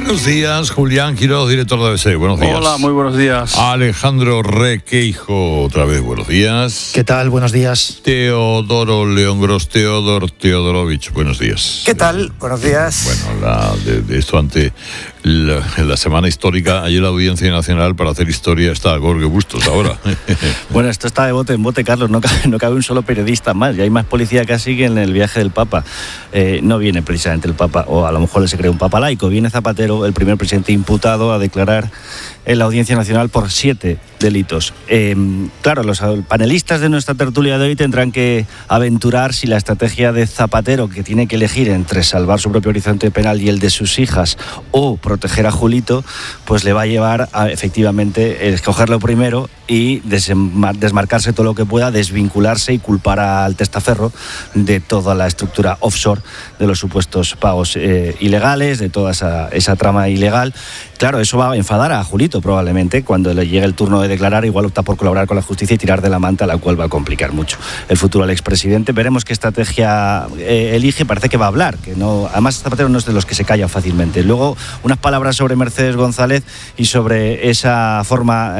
Buenos días, Julián Quiroz, director de ABC. Buenos días. Hola, muy buenos días. Alejandro Requeijo, otra vez buenos días. ¿Qué tal? Buenos días. Teodoro León Gros, Teodor Teodorovich, buenos días. ¿Qué tal? Buenos días. Bueno, de esto ante la semana histórica, ayer la Audiencia Nacional para hacer historia está a Jorge Bustos ahora. Bueno, esto está de bote en bote, Carlos, no cabe un solo periodista más, y hay más policía casi que en el viaje del Papa. No viene precisamente el Papa, o a lo mejor se cree un Papa laico, viene Zapatero, el primer presidente imputado, a declarar en la Audiencia Nacional por 7 delitos. Claro, los panelistas de nuestra tertulia de hoy tendrán que aventurar si la estrategia de Zapatero, que tiene que elegir entre salvar su propio horizonte penal y el de sus hijas, o proteger a Julito, pues le va a llevar a efectivamente escogerlo primero y desmarcarse todo lo que pueda, desvincularse y culpar al testaferro de toda la estructura offshore, de los supuestos pagos ilegales, de toda esa trama ilegal. Claro, eso va a enfadar a Julito probablemente. Cuando le llegue el turno de declarar, igual opta por colaborar con la justicia y tirar de la manta, la cual va a complicar mucho el futuro del expresidente. Veremos qué estrategia elige. Parece que va a hablar, que no. Además, Zapatero no es de los que se callan fácilmente. Luego, unas palabras sobre Mercedes González y sobre esa forma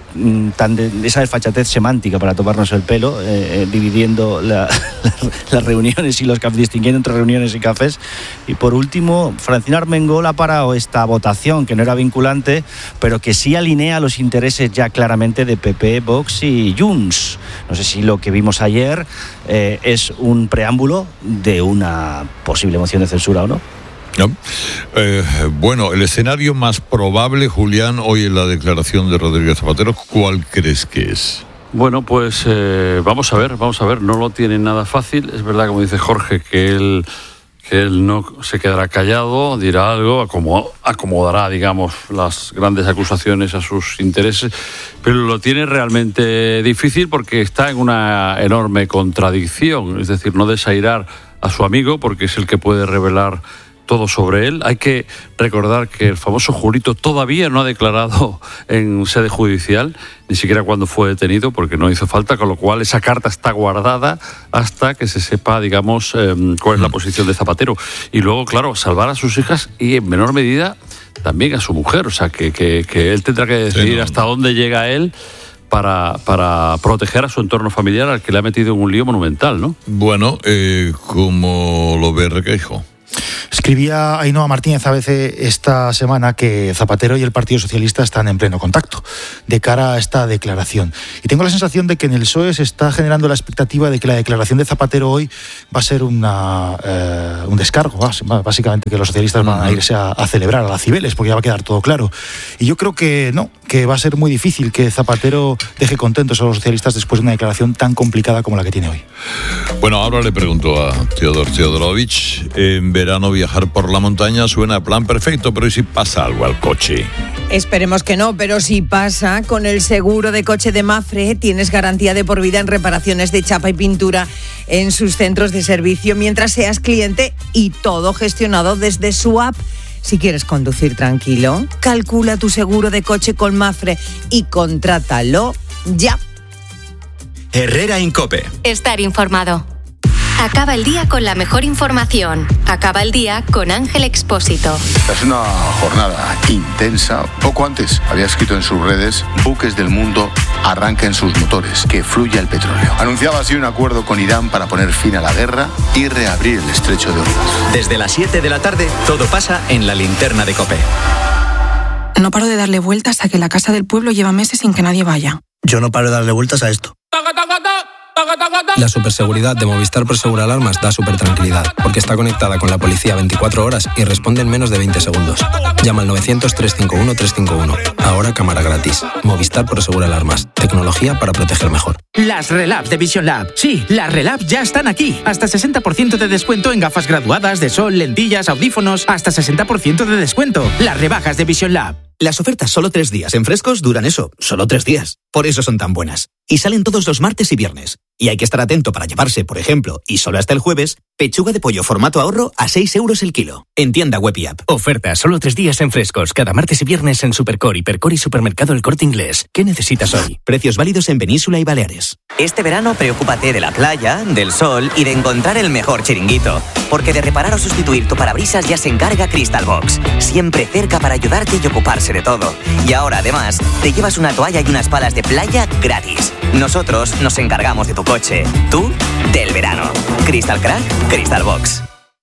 esa desfachatez semántica para tomarnos el pelo, dividiendo las reuniones y los cafés, distinguiendo entre reuniones y cafés. Y por último, Francina Armengol ha parado esta votación, que no era vinculante, pero que sí alinea los intereses ya claramente de PP, Vox y Junts. No sé si lo que vimos ayer es un preámbulo de una posible moción de censura o no. No. Bueno, el escenario más probable, Julián, hoy en la declaración de Rodríguez Zapatero, ¿cuál crees que es? Bueno, pues vamos a ver, no lo tiene nada fácil. Es verdad, como dice Jorge, que él no se quedará callado, dirá algo, acomodará, digamos, las grandes acusaciones a sus intereses, pero lo tiene realmente difícil porque está en una enorme contradicción, es decir, no desairar a su amigo porque es el que puede revelar todo sobre él. Hay que recordar que el famoso Julito todavía no ha declarado en sede judicial, ni siquiera cuando fue detenido, porque no hizo falta, con lo cual esa carta está guardada hasta que se sepa, digamos, cuál es la posición de Zapatero. Y luego, claro, salvar a sus hijas y en menor medida también a su mujer, o sea, que él tendrá que decidir hasta dónde llega él para proteger a su entorno familiar, al que le ha metido en un lío monumental, ¿no? Bueno, ¿cómo lo ve Requeijo? Escribía Ainhoa Martínez ABC esta semana que Zapatero y el Partido Socialista están en pleno contacto de cara a esta declaración. Y tengo la sensación de que en el PSOE se está generando la expectativa de que la declaración de Zapatero hoy va a ser un descargo. Básicamente que los socialistas van a irse a celebrar a las Cibeles, porque ya va a quedar todo claro. Y yo creo que no, que va a ser muy difícil que Zapatero deje contentos a los socialistas después de una declaración tan complicada como la que tiene hoy. Bueno, ahora le pregunto a Teodor Teodorovich. En verano viajar por la montaña suena a plan perfecto, pero ¿y si pasa algo al coche? Esperemos que no, pero si pasa, con el seguro de coche de Mapfre tienes garantía de por vida en reparaciones de chapa y pintura en sus centros de servicio mientras seas cliente, y todo gestionado desde su app. Si quieres conducir tranquilo, calcula tu seguro de coche con Mapfre y contrátalo ya. Herrera Incope. Estar informado. Acaba el día con la mejor información. Acaba el día con Ángel Expósito. Es una jornada intensa. Poco antes había escrito en sus redes: buques del mundo arranquen sus motores, que fluya el petróleo. Anunciaba así un acuerdo con Irán para poner fin a la guerra y reabrir el estrecho de Hormuz. Desde las 7 de la tarde, todo pasa en la linterna de COPE. No paro de darle vueltas a que la casa del pueblo lleva meses sin que nadie vaya. Yo no paro de darle vueltas a esto. La superseguridad de Movistar Prosegur Alarmas da supertranquilidad, porque está conectada con la policía 24 horas y responde en menos de 20 segundos. Llama al 900-351-351. Ahora cámara gratis. Movistar Prosegur Alarmas. Tecnología para proteger mejor. Las Relabs de Vision Lab. Sí, las Relabs ya están aquí. Hasta 60% de descuento en gafas graduadas, de sol, lentillas, audífonos. Hasta 60% de descuento. Las rebajas de Vision Lab. Las ofertas solo 3 días en Frescos duran eso, solo 3 días. Por eso son tan buenas. y salen todos los martes y viernes. Y hay que estar atento para llevarse, por ejemplo, y solo hasta el jueves, pechuga de pollo formato ahorro a 6 euros el kilo. En tienda web y app. Oferta solo 3 días en Frescos, cada martes y viernes en Supercor, Hipercor y Supermercado El Corte Inglés. ¿Qué necesitas hoy? Precios válidos en Península y Baleares. Este verano preocúpate de la playa, del sol y de encontrar el mejor chiringuito. Porque de reparar o sustituir tu parabrisas ya se encarga Crystal Box. Siempre cerca para ayudarte y ocuparse de todo. Y ahora además te llevas una toalla y unas palas de playa gratis. Nosotros nos encargamos de tu coche. Tú, del verano. Crystal Crack, Crystal Box.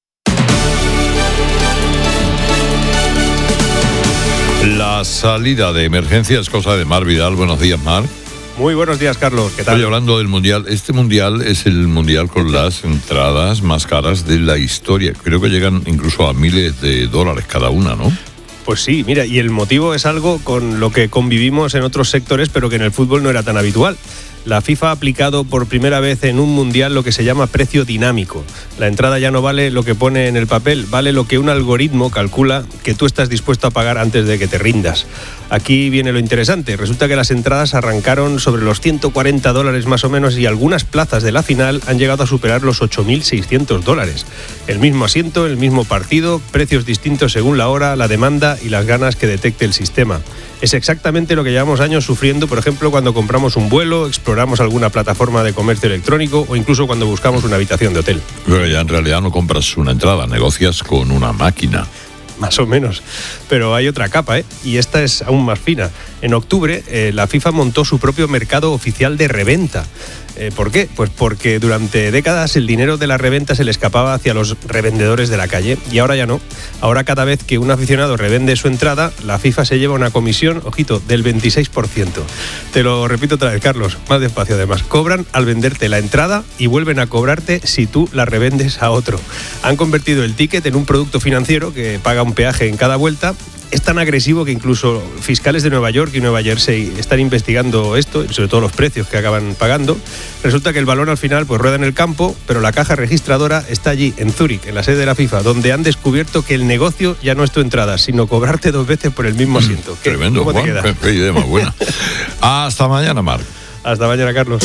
La salida de emergencia es cosa de Mar Vidal. Buenos días, Mar. Muy buenos días, Carlos. ¿Qué tal? Estoy hablando del Mundial. Este Mundial es el Mundial con las entradas más caras de la historia. Creo que llegan incluso a miles de dólares cada una, ¿no? Pues sí, mira, y el motivo es algo con lo que convivimos en otros sectores, pero que en el fútbol no era tan habitual. La FIFA ha aplicado por primera vez en un mundial lo que se llama precio dinámico. La entrada ya no vale lo que pone en el papel, vale lo que un algoritmo calcula que tú estás dispuesto a pagar antes de que te rindas. Aquí viene lo interesante. Resulta que las entradas arrancaron sobre los $140 más o menos y algunas plazas de la final han llegado a superar los $8.600. El mismo asiento, el mismo partido, precios distintos según la hora, la demanda y las ganas que detecte el sistema. Es exactamente lo que llevamos años sufriendo, por ejemplo, cuando compramos un vuelo, exploramos alguna plataforma de comercio electrónico o incluso cuando buscamos una habitación de hotel. Pero ya en realidad no compras una entrada, negocias con una máquina. Más o menos, pero hay otra capa, y esta es aún más fina. En octubre, la FIFA montó su propio mercado oficial de reventa. ¿Por qué? Pues porque durante décadas el dinero de la reventa se le escapaba hacia los revendedores de la calle y ahora ya no. Ahora cada vez que un aficionado revende su entrada, la FIFA se lleva una comisión, ojito, del 26%. Te lo repito otra vez, Carlos, más despacio además. Cobran al venderte la entrada y vuelven a cobrarte si tú la revendes a otro. Han convertido el ticket en un producto financiero que paga un peaje en cada vuelta. Es tan agresivo que incluso fiscales de Nueva York y Nueva Jersey están investigando esto, sobre todo los precios que acaban pagando. Resulta que el balón al final pues rueda en el campo, pero la caja registradora está allí, en Zúrich, en la sede de la FIFA, donde han descubierto que el negocio ya no es tu entrada, sino cobrarte 2 veces por el mismo asiento. Tremendo, ¿Cómo te Juan, queda? qué idea más buena. Hasta mañana, Marc. Hasta mañana, Carlos.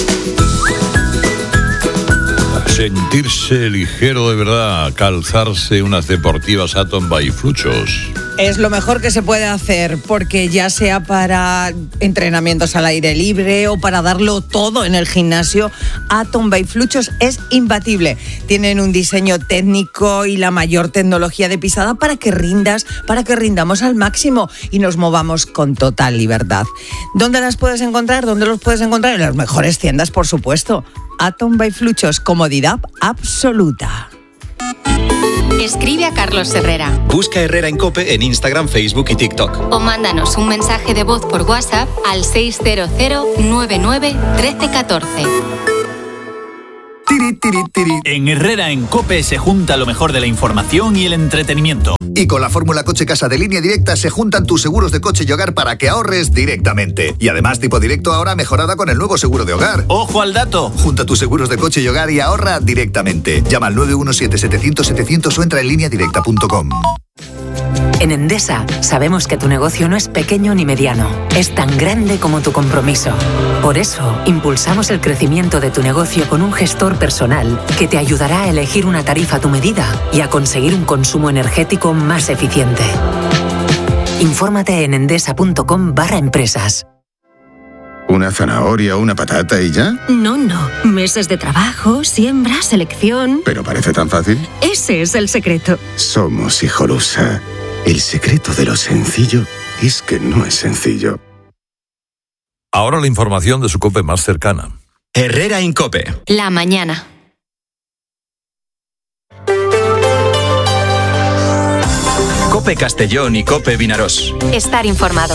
Sentirse ligero de verdad, calzarse unas deportivas Atom by Fluchos. Es lo mejor que se puede hacer, porque ya sea para entrenamientos al aire libre o para darlo todo en el gimnasio, Atom by Fluchos es imbatible. Tienen un diseño técnico y la mayor tecnología de pisada para que rindamos al máximo y nos movamos con total libertad. ¿Dónde las puedes encontrar? ¿Dónde los puedes encontrar? En las mejores tiendas, por supuesto. Atom by Fluchos, comodidad absoluta. Escribe a Carlos Herrera. Busca Herrera en COPE en Instagram, Facebook y TikTok. O mándanos un mensaje de voz por WhatsApp al 600 99 13 14. En Herrera en COPE se junta lo mejor de la información y el entretenimiento. Y con la fórmula Coche Casa de Línea Directa se juntan tus seguros de coche y hogar para que ahorres directamente. Y además Tipo Directo ahora mejorada con el nuevo seguro de hogar. ¡Ojo al dato! Junta tus seguros de coche y hogar y ahorra directamente. Llama al 917-700-700 o entra en lineadirecta.com. En Endesa sabemos que tu negocio no es pequeño ni mediano, es tan grande como tu compromiso. Por eso, impulsamos el crecimiento de tu negocio con un gestor personal que te ayudará a elegir una tarifa a tu medida y a conseguir un consumo energético más eficiente. Infórmate en endesa.com/empresas. ¿Una zanahoria o una patata y ya? No. Meses de trabajo, siembra, selección. ¿Pero parece tan fácil? Ese es el secreto. Somos Hijolusa. El secreto de lo sencillo es que no es sencillo. Ahora la información de su COPE más cercana. Herrera en COPE. La mañana. COPE Castellón y COPE Vinaròs. Estar informado.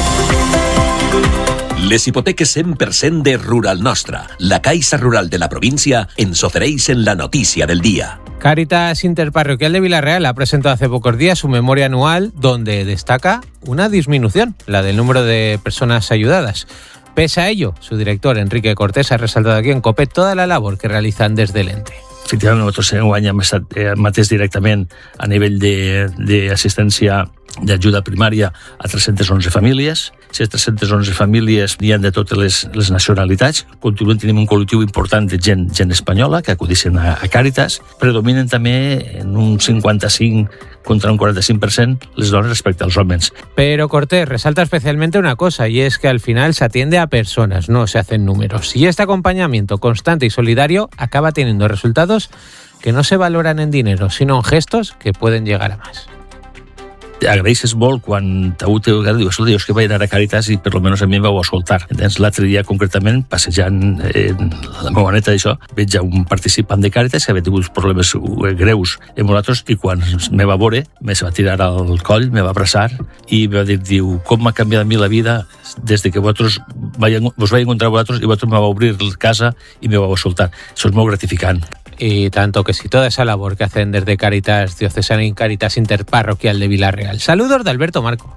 Les hipoteques 100% de Rural Nostra, la Caixa Rural de la provincia, ens ofereix en la notícia del día. Cáritas Interparroquial de Villarreal ha presentado hace pocos días su memoria anual donde destaca una disminución, la del número de personas ayudadas. Pese a ello, su director, Enrique Cortés, ha resaltado aquí en COPE toda la labor que realizan desde el ente. Efectivament, nosaltres enguany hem estat mateix directament a nivell d'assistència d'ajuda primària a 311 famílies. Ces 311 famílies n'hi ha de totes les nacionalitats. Continuem tenint un col·lectiu important de gent espanyola que acudeixen a Càritas. Predominen també en un 55 contra un 45% les dones respecte als homes. Pero Cortés resalta especialmente una cosa, y es que al final se atiende a personas, no se hacen números. Y este acompañamiento constante y solidario acaba teniendo resultados que no se valoran en dinero, sino en gestos que pueden llegar a más. Agraeixes molt quan algú t'ho diu, escolta, jo és que vaig anar a Càritas i per almenys a mi em vau escoltar. L'altre dia, concretament, passejant la meva neta d'això, veig un participant de Càritas que havia tingut problemes greus amb nosaltres i quan me va veure, me va tirar al coll, me va abraçar i me va dir, diu, com m'ha canviat a mi la vida des de que vos vaig encontrar vosaltres i vosaltres me vau obrir casa i me vau escoltar. Això és molt gratificant. Y tanto que si toda esa labor que hacen desde Càritas Diocesana y Càritas Interparroquial de Vila-real. Saludos de Alberto Marco.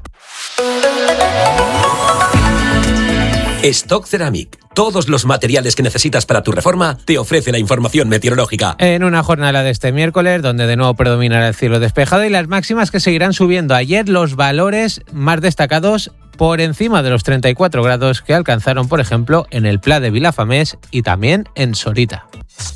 Stock Ceramic. Todos los materiales que necesitas para tu reforma te ofrece la información meteorológica. En una jornada de este miércoles, donde de nuevo predominará el cielo despejado y las máximas que seguirán subiendo. Ayer los valores más destacados por encima de los 34 grados que alcanzaron, por ejemplo, en el Pla de Vilafamés y también en Sorita.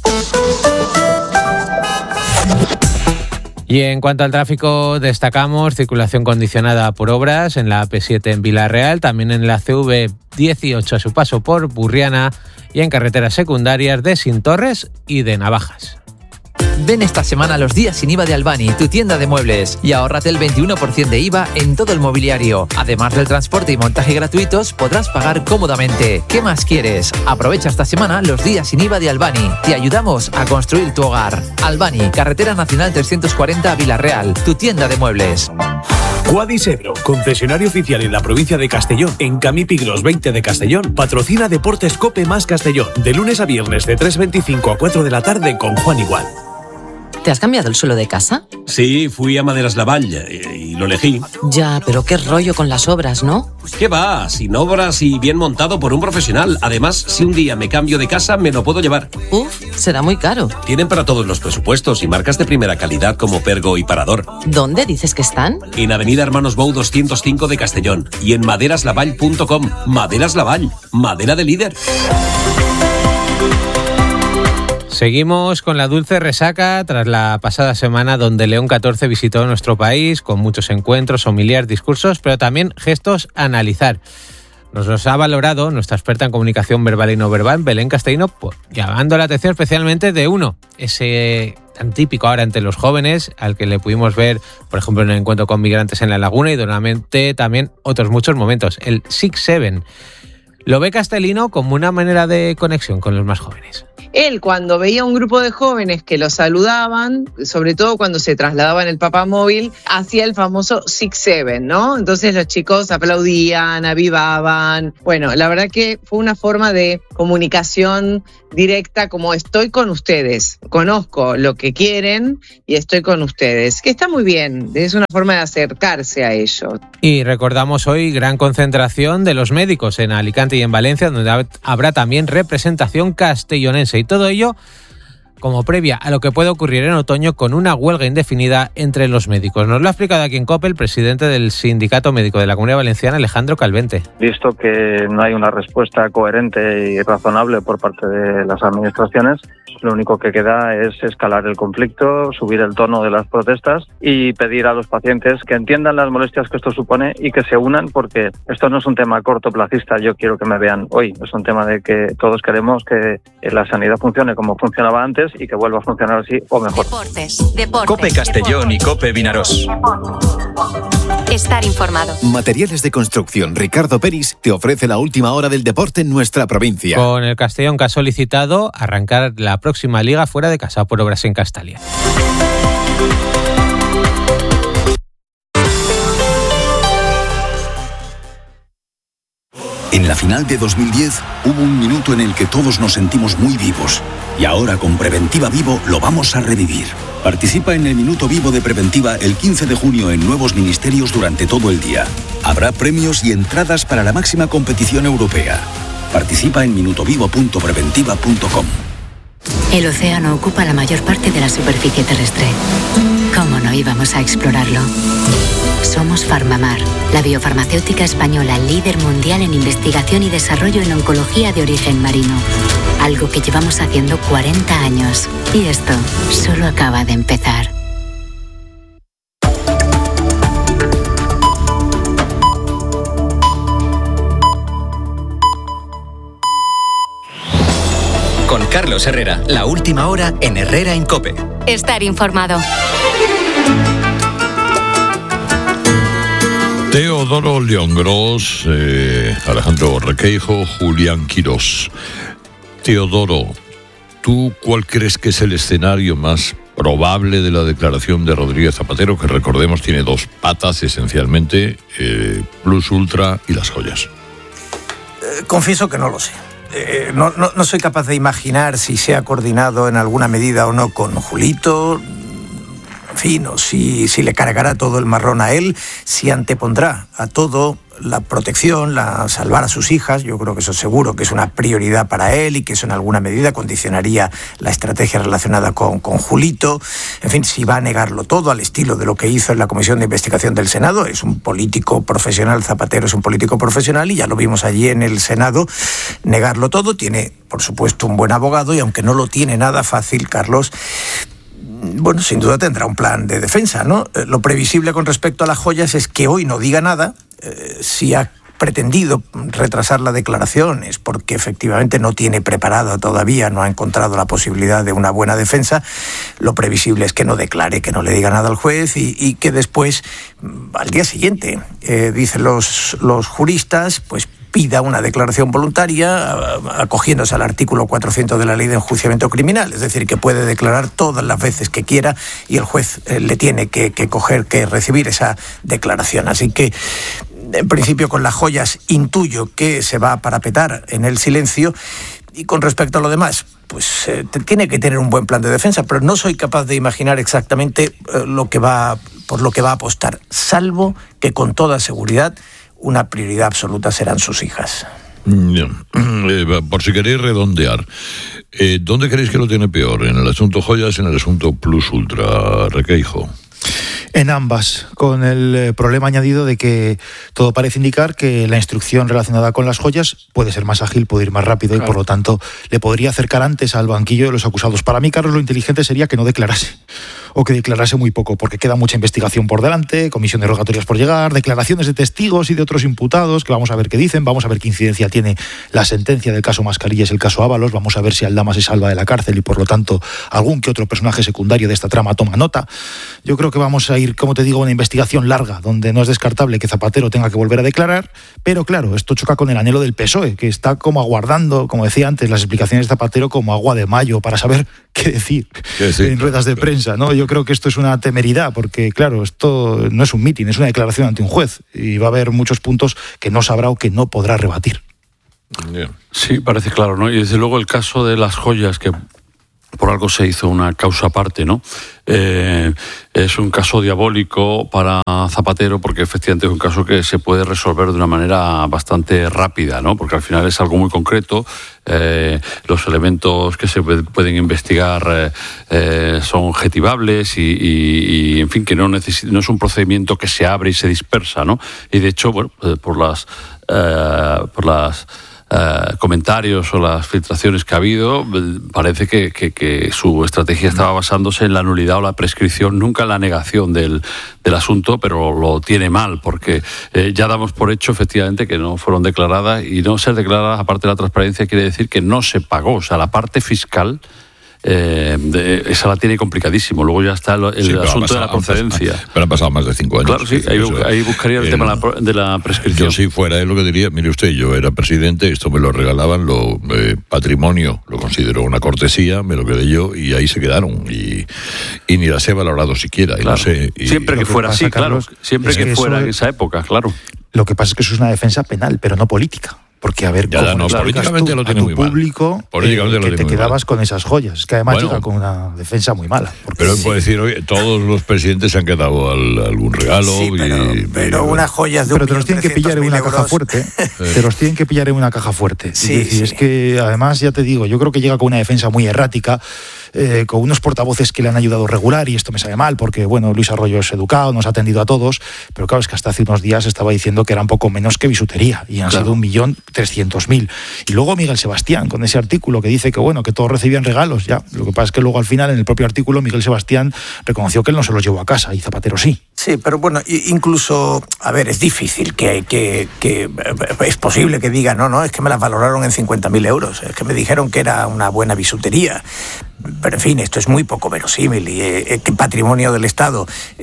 Y en cuanto al tráfico, destacamos circulación condicionada por obras en la AP7 en Vila-real, también en la CV18 a su paso por Burriana y en carreteras secundarias de Sintorres y de Navajas. Ven esta semana a los días sin IVA de Albani, tu tienda de muebles, y ahórrate el 21% de IVA en todo el mobiliario. Además del transporte y montaje gratuitos, podrás pagar cómodamente. ¿Qué más quieres? Aprovecha esta semana los días sin IVA de Albani. Te ayudamos a construir tu hogar. Albani, Carretera Nacional 340 Vila-real, tu tienda de muebles. Quadis Ebro, concesionario oficial en la provincia de Castellón, en Camí Piglos 20 de Castellón, patrocina Deportes Cope más Castellón, de lunes a viernes de 3:25 a 4 de la tarde con Juan Igual. ¿Te has cambiado el suelo de casa? Sí, fui a Maderas Lavall y lo elegí. Ya, pero qué rollo con las obras, ¿no? ¿Qué va? Sin obras y bien montado por un profesional. Además, si un día me cambio de casa, me lo puedo llevar. Uf, será muy caro. Tienen para todos los presupuestos y marcas de primera calidad como Pergo y Parador. ¿Dónde dices que están? En Avenida Hermanos Bou 205 de Castellón y en maderaslavall.com. Maderas Lavall, madera de líder. Seguimos con la dulce resaca tras la pasada semana donde León XIV visitó nuestro país con muchos encuentros, homilías, discursos, pero también gestos a analizar. Nos los ha valorado nuestra experta en comunicación verbal y no verbal, Belén Castellino, pues, llamando la atención especialmente de uno, ese tan típico ahora entre los jóvenes, al que le pudimos ver, por ejemplo, en el encuentro con migrantes en La Laguna y duramente también otros muchos momentos, el 6-7. Lo ve Castellino como una manera de conexión con los más jóvenes. Él, cuando veía un grupo de jóvenes que lo saludaban, sobre todo cuando se trasladaba en el papamóvil, hacía el famoso 6-7, ¿no? Entonces los chicos aplaudían, avivaban. Bueno, la verdad que fue una forma de comunicación directa, como estoy con ustedes, conozco lo que quieren y estoy con ustedes, que está muy bien, es una forma de acercarse a ellos. Y recordamos hoy gran concentración de los médicos en Alicante y en Valencia, donde habrá también representación castellonense, y todo ello como previa a lo que puede ocurrir en otoño con una huelga indefinida entre los médicos. Nos lo ha explicado aquí en COPE el presidente del Sindicato Médico de la Comunidad Valenciana, Alejandro Calvente. Visto que no hay una respuesta coherente y razonable por parte de las administraciones, lo único que queda es escalar el conflicto, subir el tono de las protestas y pedir a los pacientes que entiendan las molestias que esto supone y que se unan, porque esto no es un tema cortoplacista, yo quiero que me vean hoy, es un tema de que todos queremos que la sanidad funcione como funcionaba antes y que vuelva a funcionar así o mejor. Deportes. COPE Castellón y COPE Vinaroz. Estar informado. Materiales de construcción Ricardo Peris te ofrece la última hora del deporte en nuestra provincia. Con el Castellón, que ha solicitado arrancar la próxima liga fuera de casa por obras en Castalia. En la final de 2010 hubo un minuto en el que todos nos sentimos muy vivos. Y ahora con Preventiva Vivo lo vamos a revivir. Participa en el Minuto Vivo de Preventiva el 15 de junio en nuevos ministerios durante todo el día. Habrá premios y entradas para la máxima competición europea. Participa en minutovivo.preventiva.com. El océano ocupa la mayor parte de la superficie terrestre. ¿Cómo no íbamos a explorarlo? Somos Farmamar, la biofarmacéutica española líder mundial en investigación y desarrollo en oncología de origen marino. Algo que llevamos haciendo 40 años. Y esto solo acaba de empezar. Con Carlos Herrera, la última hora en Herrera en COPE. Estar informado. Teodoro León Gros, Alejandro Requeijo, Julián Quirós. Teodoro, ¿tú cuál crees que es el escenario más probable de la declaración de Rodríguez Zapatero, que recordemos tiene dos patas esencialmente, Plus Ultra y las joyas? Confieso que no lo sé. No soy capaz de imaginar si se ha coordinado en alguna medida o no con Julito, en fin, o si le cargará todo el marrón a él, si antepondrá a todo la protección, salvar a sus hijas. Yo creo que eso seguro que es una prioridad para él y que eso en alguna medida condicionaría la estrategia relacionada con Julito. En fin, si va a negarlo todo al estilo de lo que hizo en la Comisión de Investigación del Senado. Es un político profesional, Zapatero es un político profesional y ya lo vimos allí en el Senado negarlo todo. Tiene, por supuesto, un buen abogado y aunque no lo tiene nada fácil, Carlos, bueno, sin duda tendrá un plan de defensa, ¿no? Lo previsible con respecto a las joyas es que hoy no diga nada. Si ha pretendido retrasar la declaración es porque efectivamente no tiene preparada todavía, no ha encontrado la posibilidad de una buena defensa. Lo previsible es que no declare, que no le diga nada al juez y que después, al día siguiente, dicen los juristas, pues pida una declaración voluntaria acogiéndose al artículo 400 de la Ley de Enjuiciamiento Criminal, es decir, que puede declarar todas las veces que quiera y el juez le tiene que recibir esa declaración. Así que, en principio, con las joyas intuyo que se va a parapetar en el silencio y con respecto a lo demás, pues tiene que tener un buen plan de defensa, pero no soy capaz de imaginar exactamente por lo que va a apostar, salvo que con toda seguridad una prioridad absoluta serán sus hijas. Por si queréis redondear, ¿dónde creéis que lo tiene peor? ¿En el asunto joyas, en el asunto Plus Ultra, Requeijo? En ambas, con el problema añadido de que todo parece indicar que la instrucción relacionada con las joyas puede ser más ágil, puede ir más rápido, claro, y por lo tanto le podría acercar antes al banquillo de los acusados. Para mí, Carlos, lo inteligente sería que no declarase, o que declarase muy poco, porque queda mucha investigación por delante, comisiones rogatorias por llegar, declaraciones de testigos y de otros imputados, que vamos a ver qué dicen, vamos a ver qué incidencia tiene la sentencia del caso Mascarillas, el caso Ábalos, vamos a ver si Aldama se salva de la cárcel y por lo tanto algún que otro personaje secundario de esta trama toma nota. Yo creo que vamos a ir, como te digo, a una investigación larga, donde no es descartable que Zapatero tenga que volver a declarar, pero claro, esto choca con el anhelo del PSOE, que está como aguardando, como decía antes, las explicaciones de Zapatero como agua de mayo para saber qué decir en ruedas de prensa, ¿no? Yo creo que esto es una temeridad, porque claro, esto no es un mitin, es una declaración ante un juez y va a haber muchos puntos que no sabrá o que no podrá rebatir. Sí, parece claro, ¿no? Y desde luego el caso de las joyas, que por algo se hizo una causa aparte, ¿no? Es un caso diabólico para Zapatero porque efectivamente es un caso que se puede resolver de una manera bastante rápida, ¿no? Porque al final es algo muy concreto. Los elementos que se pueden investigar son objetivables y en fin, que no es un procedimiento que se abre y se dispersa, ¿no? Y de hecho, bueno, por las comentarios o las filtraciones que ha habido, parece que su estrategia estaba basándose en la nulidad o la prescripción, nunca en la negación del asunto, pero lo tiene mal, porque ya damos por hecho efectivamente que no fueron declaradas, y no ser declaradas, aparte de la transparencia, quiere decir que no se pagó. O sea, la parte fiscal esa la tiene complicadísimo. Luego ya está el asunto de la procedencia. Pero han pasado más de 5 años. Claro, sí, ahí buscaría el tema de la prescripción. Yo si fuera él lo que diría, mire usted, yo era presidente, esto me lo regalaban, patrimonio, lo considero una cortesía, me lo quedé yo y ahí se quedaron y ni las he valorado siquiera. Claro. Y no sé, siempre que fuera así, claro. Siempre que fuera en esa época, claro. Lo que pasa es que eso es una defensa penal, pero no política. Porque, a ver, ya, no, políticamente lo tiene muy público, políticamente que te quedabas con esas joyas. Es que además llega con una defensa muy mala. Pero él puede decir, oye, todos los presidentes se han quedado algún regalo. Sí, pero unas joyas de Pero te los tienen que pillar en una caja fuerte. Te los tienen que pillar en una caja fuerte. Es que, además, ya te digo, yo creo que llega con una defensa muy errática, con unos portavoces que le han ayudado regular, y esto me sabe mal, porque, bueno, Luis Arroyo es educado, nos ha atendido a todos, pero claro, es que hasta hace unos días estaba diciendo que eran poco menos que bisutería, y han sido 1.300.000. Y luego Miguel Sebastián, con ese artículo que dice que, bueno, que todos recibían regalos, ya. Lo que pasa es que luego al final, en el propio artículo, Miguel Sebastián reconoció que él no se los llevó a casa, y Zapatero sí. Sí, pero bueno, incluso, a ver, es difícil que es posible que diga, no, es que me las valoraron en 50.000 euros, es que me dijeron que era una buena bisutería. Pero en fin, esto es muy poco verosímil, y que patrimonio del Estado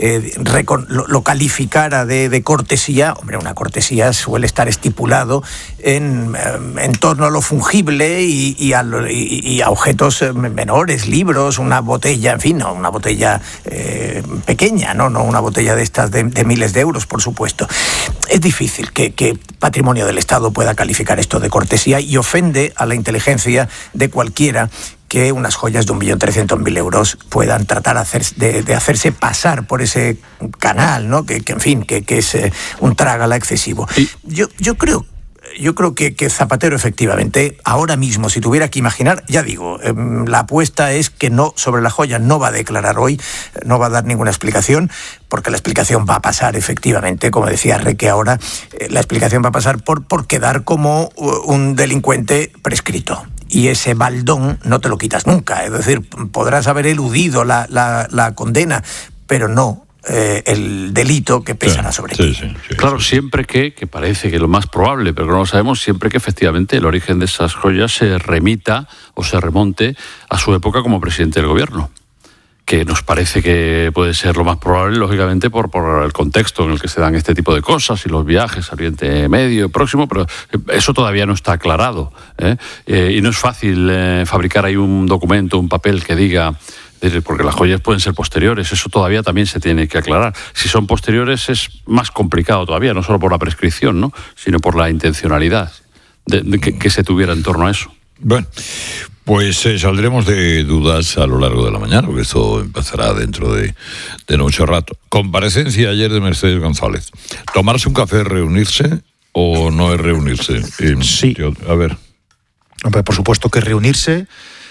lo calificara de cortesía. Hombre, una cortesía suele estar estipulado en torno a lo fungible y a objetos menores, libros, una botella, en fin, no una botella pequeña, no una botella de estas de miles de euros, por supuesto. Es difícil que patrimonio del Estado pueda calificar esto de cortesía, y ofende a la inteligencia de cualquiera que unas joyas de 1.300.000 euros puedan tratar de hacerse pasar por ese canal, ¿no? Que en fin, que es un trágala excesivo. Yo creo que Zapatero, efectivamente, ahora mismo, si tuviera que imaginar, ya digo, la apuesta es que no, sobre la joya no va a declarar hoy, no va a dar ninguna explicación, porque la explicación va a pasar, efectivamente, como decía Reque ahora, la explicación va a pasar por quedar como un delincuente prescrito. Y ese baldón no te lo quitas nunca. Es decir, podrás haber eludido la condena, pero no el delito que pesará sobre ti. Claro, siempre que parece que lo más probable, pero no lo sabemos, siempre que efectivamente el origen de esas joyas se remita o se remonte a su época como presidente del gobierno, que nos parece que puede ser lo más probable, lógicamente, por el contexto en el que se dan este tipo de cosas y los viajes al Oriente Medio y Próximo, pero eso todavía no está aclarado, y no es fácil fabricar ahí un documento, un papel que diga, porque las joyas pueden ser posteriores, eso todavía también se tiene que aclarar. Si son posteriores es más complicado todavía, no solo por la prescripción, ¿no?, sino por la intencionalidad que se tuviera en torno a eso. Bueno, pues saldremos de dudas a lo largo de la mañana, porque esto empezará dentro de mucho rato. Comparecencia ayer de Mercedes González. ¿Tomarse un café es reunirse o no es reunirse? Sí. A ver. Hombre, por supuesto que es reunirse.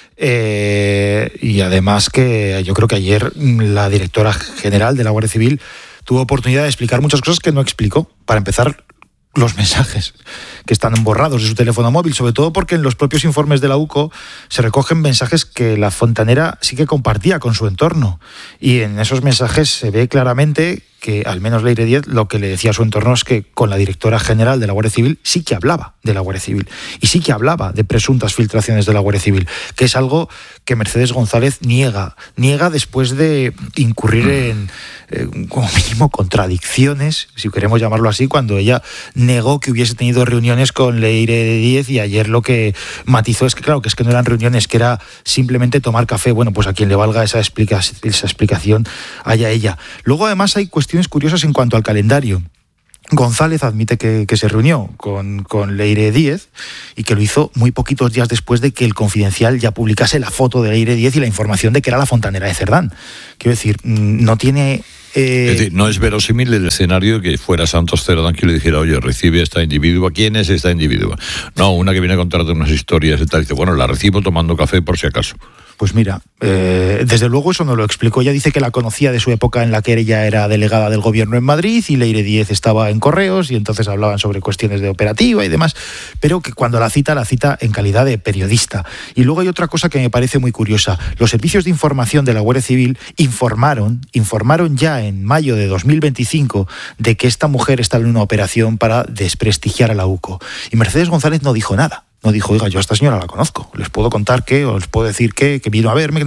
Y además que yo creo que ayer la directora general de la Guardia Civil tuvo oportunidad de explicar muchas cosas que no explicó. Para empezar, los mensajes que están borrados de su teléfono móvil, sobre todo porque en los propios informes de la UCO se recogen mensajes que la fontanera sí que compartía con su entorno, y en esos mensajes se ve claramente que, al menos Leire Díez, lo que le decía a su entorno es que con la directora general de la Guardia Civil sí que hablaba de la Guardia Civil y sí que hablaba de presuntas filtraciones de la Guardia Civil, que es algo que Mercedes González niega después de incurrir en, como mínimo, contradicciones, si queremos llamarlo así, cuando ella negó que hubiese tenido reuniones con Leire Díez, y ayer lo que matizó es que, claro, que es que no eran reuniones, que era simplemente tomar café. Bueno, pues a quien le valga esa explicación, haya ella. Luego, además, hay cuestiones curiosas en cuanto al calendario. González admite que se reunió con Leire Díez, y que lo hizo muy poquitos días después de que El Confidencial ya publicase la foto de Leire Díez y la información de que era la fontanera de Cerdán. Quiero decir, no tiene... Es decir, no es verosímil el escenario que fuera Santos Cerdán que le dijera, oye, recibe a esta individua. ¿Quién es esta individua? No, una que viene a contarte unas historias y tal. Dice, bueno, la recibo tomando café por si acaso. Pues mira, desde luego eso no lo explicó. Ella dice que la conocía de su época en la que ella era delegada del gobierno en Madrid y Leire Díez estaba en Correos, y entonces hablaban sobre cuestiones de operativa y demás, pero que cuando la cita en calidad de periodista. Y luego hay otra cosa que me parece muy curiosa. Los servicios de información de la Guardia Civil informaron ya en mayo de 2025 de que esta mujer estaba en una operación para desprestigiar a la UCO. Y Mercedes González no dijo nada. No dijo, oiga, yo a esta señora la conozco, les puedo contar qué, o les puedo decir qué, que vino a verme. No,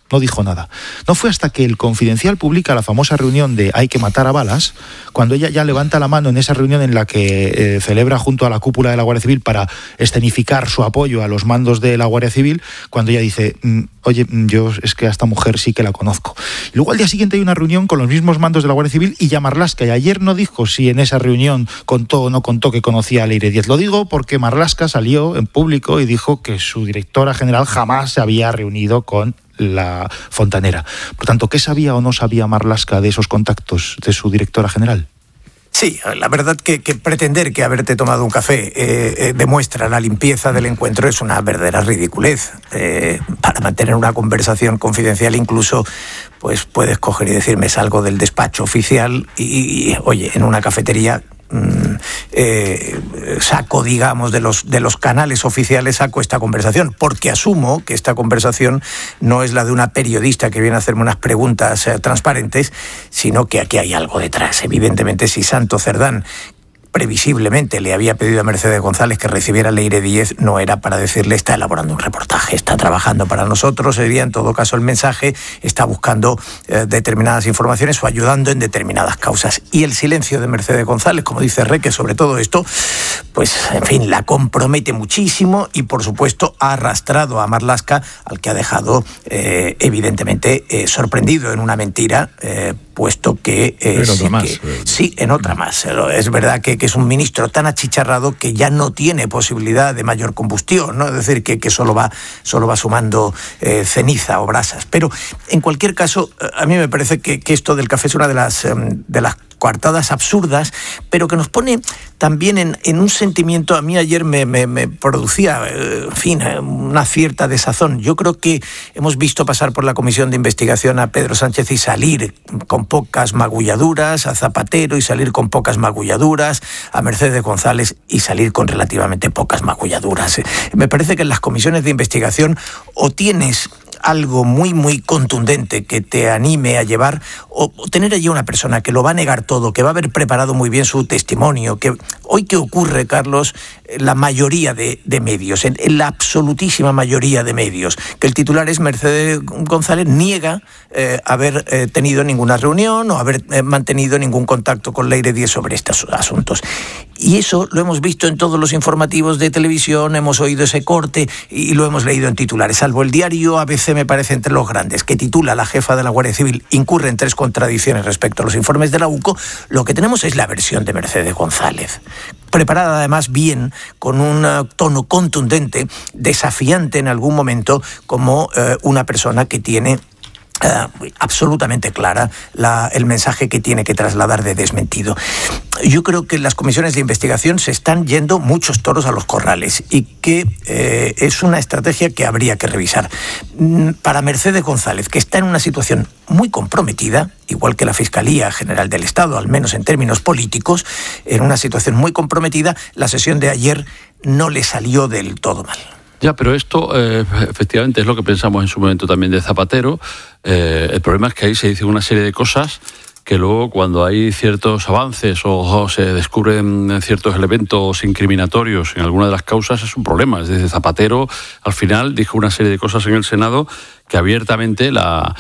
no dijo nada. No fue hasta que el Confidencial publica la famosa reunión de hay que matar a balas, cuando ella ya levanta la mano en esa reunión en la que celebra junto a la cúpula de la Guardia Civil para escenificar su apoyo a los mandos de la Guardia Civil, cuando ella dice, oye, yo es que a esta mujer sí que la conozco. Y luego al día siguiente hay una reunión con los mismos mandos de la Guardia Civil y ya Marlaska, y ayer no dijo si en esa reunión contó o no contó que conocía a Leire Díez. Lo digo porque Marlaska salió en público y dijo que su directora general jamás se había reunido con la fontanera. Por tanto, ¿qué sabía o no sabía Marlaska de esos contactos de su directora general? Sí, la verdad que pretender que haberte tomado un café demuestra la limpieza del encuentro es una verdadera ridiculez. Para mantener una conversación confidencial incluso pues puedes coger y decirme salgo del despacho oficial y oye, en una cafetería saco, digamos, de los canales oficiales, saco esta conversación, porque asumo que esta conversación no es la de una periodista que viene a hacerme unas preguntas transparentes, sino que aquí hay algo detrás. Evidentemente, si Santo Cerdán previsiblemente le había pedido a Mercedes González que recibiera a Leire Díez, no era para decirle está elaborando un reportaje, está trabajando para nosotros, sería en todo caso el mensaje, está buscando determinadas informaciones o ayudando en determinadas causas. Y el silencio de Mercedes González, como dice Reque, sobre todo esto, pues en fin, la compromete muchísimo y por supuesto ha arrastrado a Marlaska, al que ha dejado evidentemente sorprendido en una mentira, puesto que sí, en otra más. Es verdad que es un ministro tan achicharrado que ya no tiene posibilidad de mayor combustión, ¿no? Es decir, que solo va sumando ceniza o brasas. Pero en cualquier caso, a mí me parece que esto del café es una de las coartadas absurdas, pero que nos pone también en un sentimiento. A mí ayer me producía, en fin, una cierta desazón. Yo creo que hemos visto pasar por la comisión de investigación a Pedro Sánchez y salir con pocas magulladuras, a Zapatero y salir con pocas magulladuras, a Mercedes González y salir con relativamente pocas magulladuras. Me parece que en las comisiones de investigación o tienes algo muy, muy contundente que te anime a llevar, o tener allí una persona que lo va a negar todo, que va a haber preparado muy bien su testimonio, que hoy ¿qué ocurre, Carlos? La mayoría de medios, en la absolutísima mayoría de medios, que el titular es Mercedes González niega haber tenido ninguna reunión o haber mantenido ningún contacto con Leire Díez sobre estos asuntos. Y eso lo hemos visto en todos los informativos de televisión, hemos oído ese corte y lo hemos leído en titulares, salvo el diario ABC, me parece, entre los grandes, que titula la jefa de la Guardia Civil incurre en 3 contradicciones respecto a los informes de la UCO. Lo que tenemos es la versión de Mercedes González, preparada además bien, con un tono contundente, desafiante en algún momento, como una persona que tiene absolutamente clara el mensaje que tiene que trasladar de desmentido. Yo creo que en las comisiones de investigación se están yendo muchos toros a los corrales y que es una estrategia que habría que revisar. Para Mercedes González, que está en una situación muy comprometida, igual que la Fiscalía General del Estado, al menos en términos políticos, en una situación muy comprometida, la sesión de ayer no le salió del todo mal. Ya, pero esto efectivamente es lo que pensamos en su momento también de Zapatero. El problema es que ahí se dicen una serie de cosas que luego, cuando hay ciertos avances o se descubren ciertos elementos incriminatorios en alguna de las causas, es un problema. Es decir, Zapatero al final dijo una serie de cosas en el Senado que abiertamente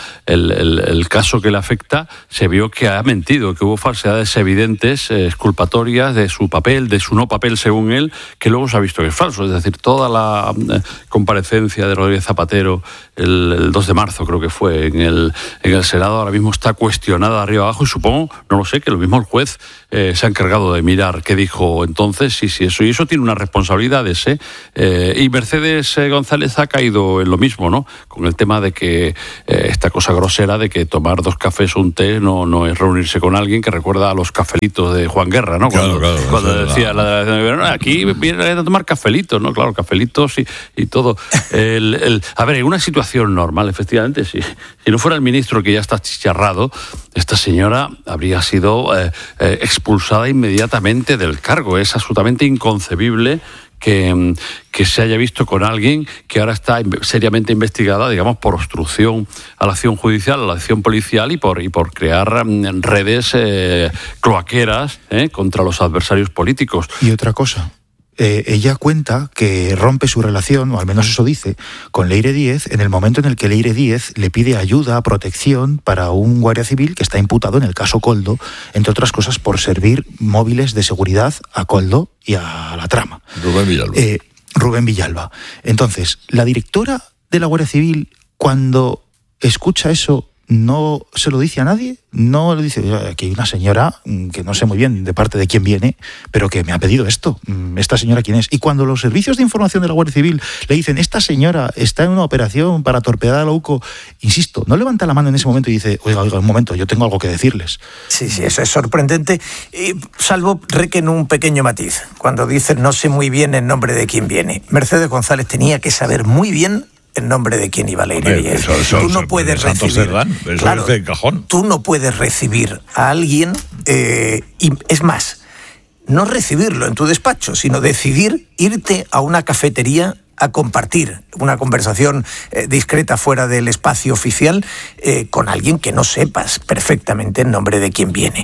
el caso que le afecta se vio que ha mentido, que hubo falsedades evidentes, exculpatorias de su papel, de su no papel según él, que luego se ha visto que es falso. Es decir, toda la comparecencia de Rodríguez Zapatero el 2 de marzo, creo que fue, en el Senado, ahora mismo está cuestionada de arriba abajo y supongo, no lo sé, que lo mismo el juez se ha encargado de mirar qué dijo entonces, y eso tiene unas responsabilidades, y Mercedes González ha caído en lo mismo, ¿no? Con el tema de que esta cosa grosera de que tomar 2 cafés o un té no es reunirse con alguien, que recuerda a los cafelitos de Juan Guerra, ¿no? Cuando decía aquí viene a tomar cafelitos, ¿no? Claro, cafelitos y todo. A ver, en una situación normal, efectivamente, si no fuera el ministro que ya está chicharrado, esta señora habría sido expulsada inmediatamente del cargo. Es absolutamente inconcebible que se haya visto con alguien que ahora está seriamente investigada, digamos, por obstrucción a la acción judicial, a la acción policial y por crear redes cloaqueras contra los adversarios políticos. Y otra cosa, ella cuenta que rompe su relación, o al menos eso dice, con Leire Díez en el momento en el que Leire Díez le pide ayuda, protección para un guardia civil que está imputado en el caso Koldo, entre otras cosas por servir móviles de seguridad a Koldo y a la trama. Rubén Villalba. Entonces, la directora de la Guardia Civil, cuando escucha eso, no se lo dice a nadie, no le dice, aquí hay una señora que no sé muy bien de parte de quién viene, pero que me ha pedido esto, esta señora quién es. Y cuando los servicios de información de la Guardia Civil le dicen, esta señora está en una operación para torpedar a la UCO, insisto, no levanta la mano en ese momento y dice, oiga, un momento, yo tengo algo que decirles. Sí, eso es sorprendente, salvo en un pequeño matiz, cuando dicen no sé muy bien en nombre de quién viene. Mercedes González tenía que saber muy bien en nombre de quién iba Leire Díez. Tú no puedes recibir, claro, tú no puedes recibir a alguien, y es más, no recibirlo en tu despacho, sino decidir irte a una cafetería a compartir una conversación discreta fuera del espacio oficial con alguien que no sepas perfectamente en nombre de quién viene.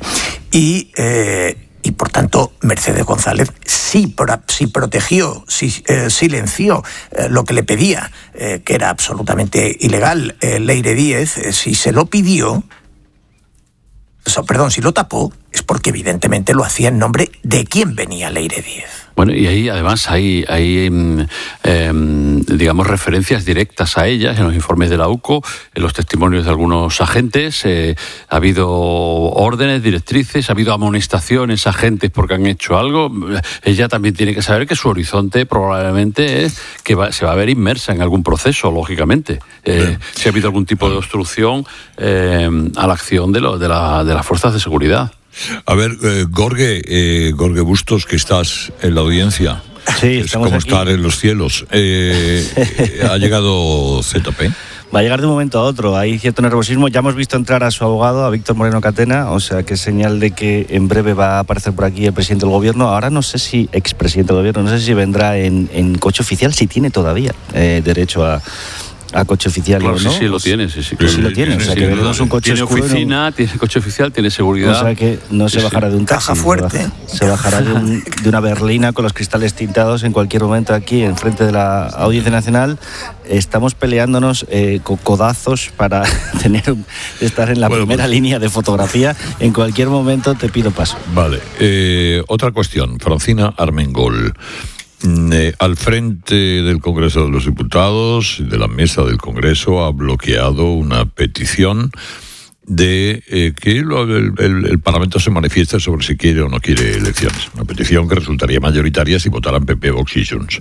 Y por tanto, Mercedes González sí protegió, sí silenció lo que le pedía, que era absolutamente ilegal, Leire Díez. Si se lo pidió, si lo tapó, es porque evidentemente lo hacía en nombre de quién venía Leire Díez. Bueno, y ahí además hay digamos, referencias directas a ellas en los informes de la UCO, en los testimonios de algunos agentes. Ha habido órdenes, directrices, ha habido amonestaciones a agentes porque han hecho algo. Ella también tiene que saber que su horizonte probablemente es que se va a ver inmersa en algún proceso, lógicamente. Si ha habido algún tipo de obstrucción a la acción de las fuerzas de seguridad. A ver, Gorge Bustos, que estás en la audiencia. Sí, es como aquí. Estar en los cielos. ¿Ha llegado ZP? Va a llegar de un momento a otro. Hay cierto nerviosismo. Ya hemos visto entrar a su abogado, a Víctor Moreno Catena, o sea que es señal de que en breve va a aparecer por aquí el presidente del gobierno. Ahora no sé si expresidente del gobierno, no sé si vendrá en coche oficial, si tiene todavía derecho a coche oficial, claro, ¿no? sí lo tiene, sí lo tiene. O sea, que veremos un coche tiene oficina, tiene coche oficial, tiene seguridad. O sea, que no se bajará de un taxi. Caja fuerte. Se bajará de una berlina con los cristales tintados en cualquier momento aquí, enfrente de la Audiencia Nacional. Estamos peleándonos con codazos para estar en la primera línea de fotografía. En cualquier momento te pido paso. Vale. Otra cuestión. Francina Armengol. Al frente del Congreso de los Diputados, de la mesa del Congreso, ha bloqueado una petición de que el Parlamento se manifieste sobre si quiere o no quiere elecciones. Una petición que resultaría mayoritaria si votaran PP, Vox y Junts.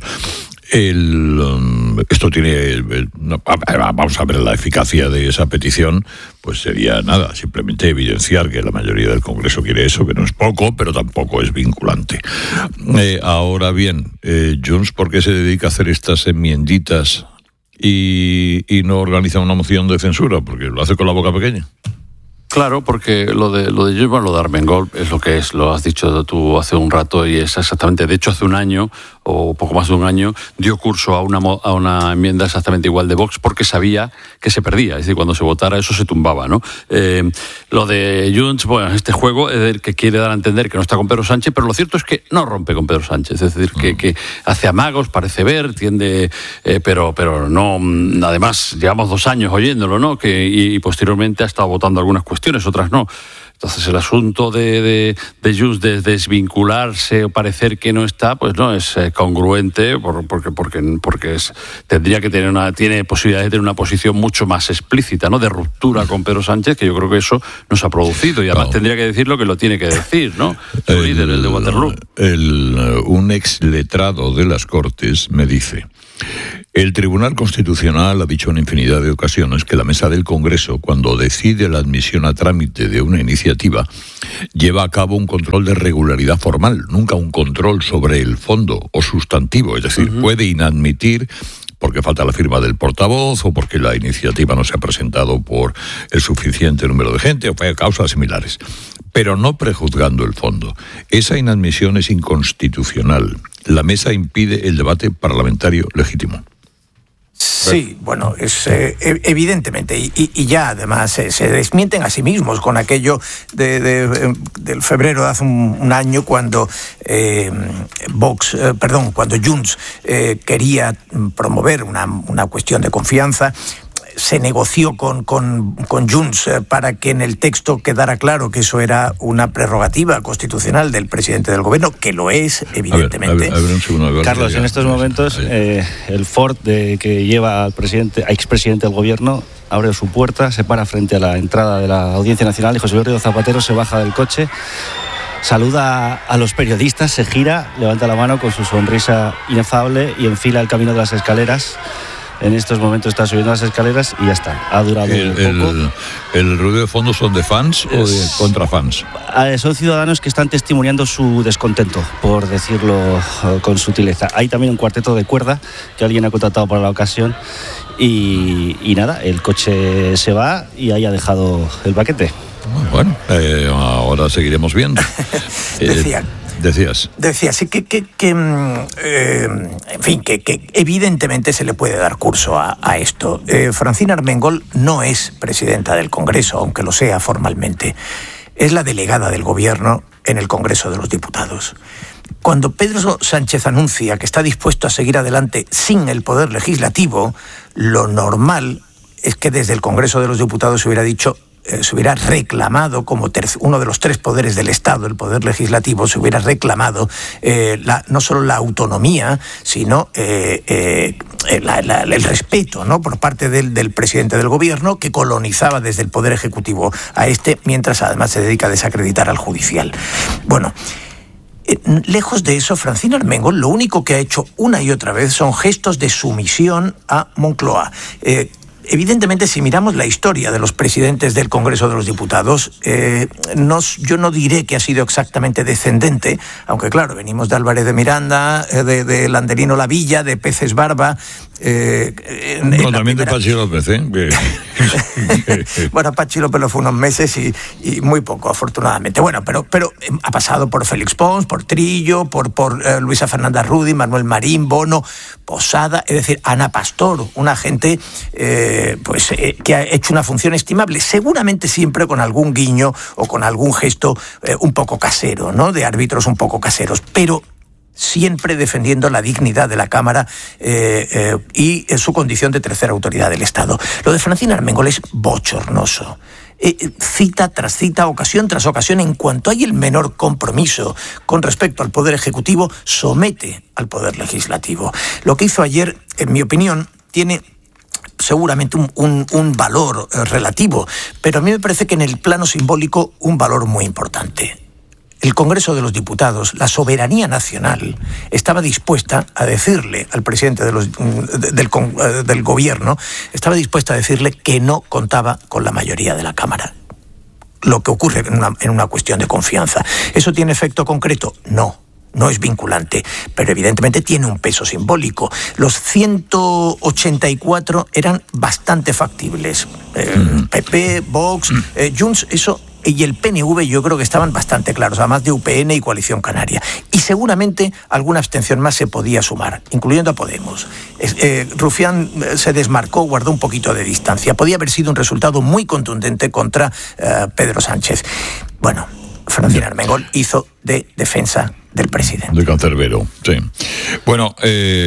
Esto tiene... vamos a ver la eficacia de esa petición, pues sería nada, simplemente evidenciar que la mayoría del Congreso quiere eso, que no es poco, pero tampoco es vinculante. Ahora bien, Junts, ¿por qué se dedica a hacer estas enmienditas y no organiza una moción de censura? Porque lo hace con la boca pequeña. Claro, porque lo de Armengol es lo que es, lo has dicho tú hace un rato y es exactamente, de hecho hace un año o poco más de un año dio curso a una enmienda exactamente igual de Vox porque sabía que se perdía, es decir, cuando se votara eso se tumbaba, ¿no? Lo de Junts, bueno, este juego es el que quiere dar a entender que no está con Pedro Sánchez, pero lo cierto es que no rompe con Pedro Sánchez, es decir, que hace amagos, parece ver, tiende, pero no, además llevamos 2 años oyéndolo, ¿no? Y posteriormente ha estado votando algunas cuestiones, otras no. Entonces el asunto de Junts de desvincularse o parecer que no está, pues no es congruente porque tendría que tiene posibilidades de tener una posición mucho más explícita, ¿no? De ruptura con Pedro Sánchez, que yo creo que eso no se ha producido y además tendría que decir lo que lo tiene que decir, ¿no? Su líder, el de Waterloo. Un ex letrado de las Cortes me dice: el Tribunal Constitucional ha dicho en infinidad de ocasiones que la mesa del Congreso, cuando decide la admisión a trámite de una iniciativa, lleva a cabo un control de regularidad formal, nunca un control sobre el fondo o sustantivo. Es decir, puede inadmitir porque falta la firma del portavoz o porque la iniciativa no se ha presentado por el suficiente número de gente o por causas similares, pero no prejuzgando el fondo. Esa inadmisión es inconstitucional. La mesa impide el debate parlamentario legítimo. Sí, bueno, es evidentemente, y ya además se desmienten a sí mismos con aquello del febrero de hace un año cuando cuando Junts quería promover una cuestión de confianza. Se negoció con Junts para que en el texto quedara claro que eso era una prerrogativa constitucional del presidente del gobierno, que lo es, evidentemente. A ver, un segundo, Carlos, en estos momentos el Ford que lleva al expresidente del gobierno abre su puerta, se para frente a la entrada de la Audiencia Nacional y José Luis Rodríguez Zapatero se baja del coche, saluda a los periodistas, se gira, levanta la mano con su sonrisa inefable y enfila el camino de las escaleras. En estos momentos está subiendo las escaleras y ya está. Ha durado poco. ¿El ruido de fondo son de fans o de contrafans? Son ciudadanos que están testimoniando su descontento, por decirlo con sutileza. Hay también un cuarteto de cuerda que alguien ha contratado para la ocasión y nada, el coche se va y ahí ha dejado el paquete. Bueno, ahora seguiremos viendo. Decías. Decía, sí que evidentemente se le puede dar curso a esto. Francina Armengol no es presidenta del Congreso, aunque lo sea formalmente. Es la delegada del Gobierno en el Congreso de los Diputados. Cuando Pedro Sánchez anuncia que está dispuesto a seguir adelante sin el Poder Legislativo, lo normal es que desde el Congreso de los Diputados se hubiera reclamado como uno de los tres poderes del Estado, el Poder Legislativo, se hubiera reclamado no solo la autonomía, sino el respeto, ¿no?, por parte del presidente del Gobierno, que colonizaba desde el Poder Ejecutivo a mientras además se dedica a desacreditar al judicial. Bueno, lejos de eso, Francina Armengol lo único que ha hecho una y otra vez son gestos de sumisión a Moncloa. Evidentemente, si miramos la historia de los presidentes del Congreso de los Diputados, yo no diré que ha sido exactamente descendente, aunque claro, venimos de Álvarez de Miranda, de Landelino Lavilla, de Peces Barba. También de Pachi López, Bueno, Pachi López lo fue unos meses y muy poco, afortunadamente. Bueno, pero ha pasado por Félix Pons, por Trillo, por Luisa Fernanda Rudy, Manuel Marín, Bono, Posada, es decir, Ana Pastor, una gente que ha hecho una función estimable, seguramente siempre con algún guiño o con algún gesto un poco casero, ¿no?, de árbitros un poco caseros, pero siempre defendiendo la dignidad de la Cámara y su condición de tercera autoridad del Estado. Lo de Francina Armengol es bochornoso. Cita tras cita, ocasión tras ocasión, en cuanto hay el menor compromiso con respecto al Poder Ejecutivo, somete al Poder Legislativo. Lo que hizo ayer, en mi opinión, tiene seguramente un valor relativo, pero a mí me parece que en el plano simbólico un valor muy importante. El Congreso de los Diputados, la soberanía nacional, estaba dispuesta a decirle al presidente del Gobierno, estaba dispuesta a decirle que no contaba con la mayoría de la Cámara. Lo que ocurre en una cuestión de confianza. ¿Eso tiene efecto concreto? No es vinculante, pero evidentemente tiene un peso simbólico. Los 184 eran bastante factibles. PP, Vox, Junts, eso... Y el PNV yo creo que estaban bastante claros, además de UPN y Coalición Canaria. Y seguramente alguna abstención más se podía sumar, incluyendo a Podemos. Rufián se desmarcó, guardó un poquito de distancia. Podía haber sido un resultado muy contundente contra Pedro Sánchez. Bueno, Francina Armengol hizo de defensa del presidente. De cancerbero, sí. Bueno,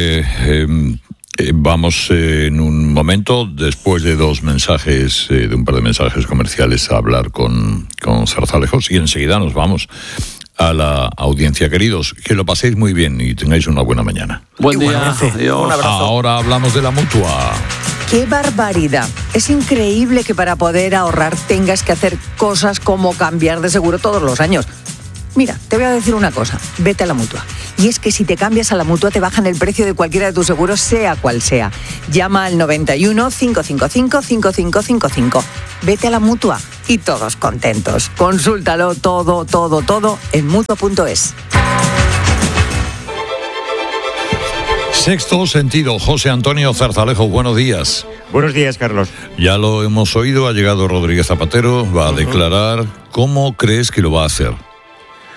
vamos en un momento, después de un par de mensajes comerciales, a hablar con Zarzalejos, y enseguida nos vamos a la audiencia. Queridos, que lo paséis muy bien y tengáis una buena mañana. Buen día. Adiós. Un abrazo. Ahora hablamos de la Mutua. ¡Qué barbaridad! Es increíble que para poder ahorrar tengas que hacer cosas como cambiar de seguro todos los años. Mira, te voy a decir una cosa, vete a la Mutua. Y es que si te cambias a la Mutua te bajan el precio de cualquiera de tus seguros, sea cual sea. Llama al 91 555 5555. Vete a la Mutua y todos contentos. Consúltalo todo en Mutua.es. Sexto sentido, José Antonio Zarzalejos, buenos días. Buenos días, Carlos. Ya lo hemos oído, ha llegado Rodríguez Zapatero, va a declarar. ¿Cómo crees que lo va a hacer?